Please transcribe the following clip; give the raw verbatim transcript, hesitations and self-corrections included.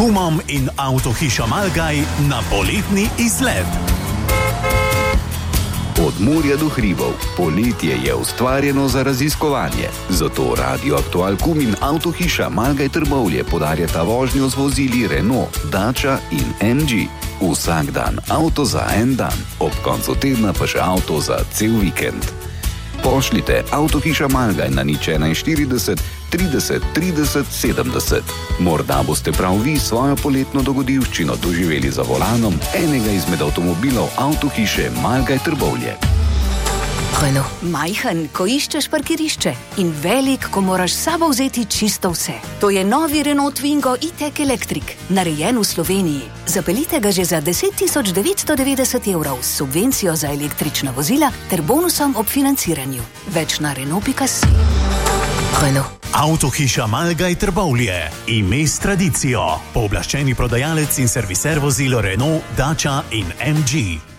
kumom in avtohiša Malgaj na poletni izlet. Od morja do hribov, poletje je ustvarjeno za raziskovanje. Zato Radio Aktual Kum in avtohiša Malgaj Trbovlje podarjata vožnjo z vozili Renault, Dacia in em dži. Vsak dan avto za en dan, ob koncu tedna pa še avto za cel vikend. Pošljite avtohiša Malgaj na nič enainštirideset trideset trideset sedemdeset. Morda boste prav vi svojo poletno dogodivščino doživeli za volanom enega izmed avtomobilov avtohiše Malgaj Trbovlje. Renault. Majhen, ko iščeš parkirišče, in velik, ko moraš s sabo vzeti čisto vse. To je novi Renault Twingo e-tech Electric, narejen v Sloveniji. Zapeljite ga že za deset tisoč devetsto devetdeset evrov s subvencijo za električna vozila ter bonusom ob financiranju. Več na renault pika si. Renault. Avtohiša Malgaj Trbovlje. Ime s tradicijo. Pooblaščeni prodajalec in serviser vozil Renault, Dacia in em dži.